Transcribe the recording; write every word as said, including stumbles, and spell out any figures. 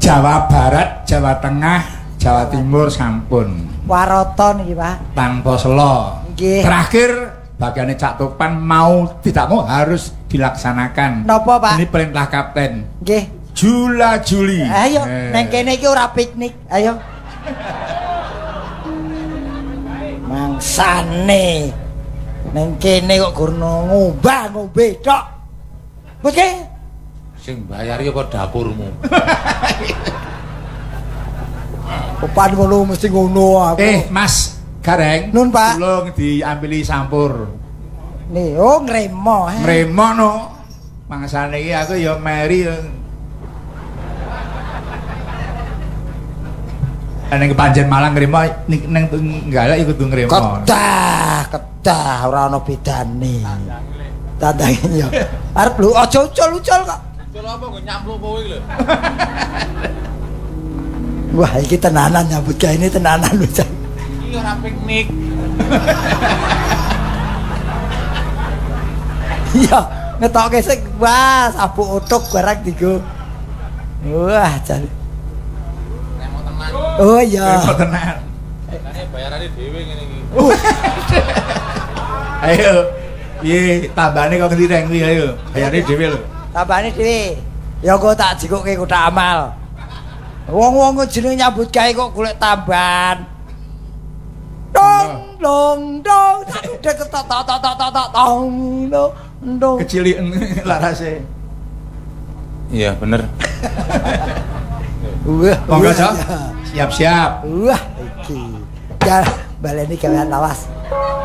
Jawa Barat, Jawa Tengah, Jawa Timur sampun. Waroto niki, Pak. Tanpa selo. Nggih. Terakhir bagiannya Cak Topan mau tidak mau harus dilaksanakan. Napa, Pak? Ini perintah kapten. Nggih. Jula Juli. Ayo, eh. neng kene iki ora piknik. Ayo. Mangsane. Neng kene kok gurno ngubah ngombe tok. Wis ki sing bayari apa dapurmu? Papan ngono mesti ngono aku. Eh, Mas Gareng. Nun, Pak. Tolong diambili sampur. Nih, oh ngremo. Eh. Ngremo no. Mangsane iki aku ya meri. Neng Panjen Malang ngremo ning neng Tenggalek iku kudu ngremo. Kedah, kedah ora ana bedane. Tandange yo. Arep lu aja ucul-ucul kok. Ucul apa kok nyampluk kowe iki lho. Wah, iki tenanan nyambut gawe ini tenanan lho, Cak. Iki ora piknik. Iya, ngetokke sik wah sabuk utuk barang digo. Wah, jane. Nek mau tenan. Oh iya. Ngremo tenan. Makane bayarane dhewe ngene iki. Ayo. Piye tambane kok ngendi reng kuwi ayo. Bayare dhewe lho. Tambane dhewe. Ya engko tak jikukke kotak amal. Wong-wong jenenge nyambut gawe kok golek tambahan. Dong dong dong. Tek tok tok tok tok tok tong dong. Keciliken larase. Iya, bener. Wah, Monggo, Cok. Siap-siap. Wah, iki. Ya baleni gawean lawas.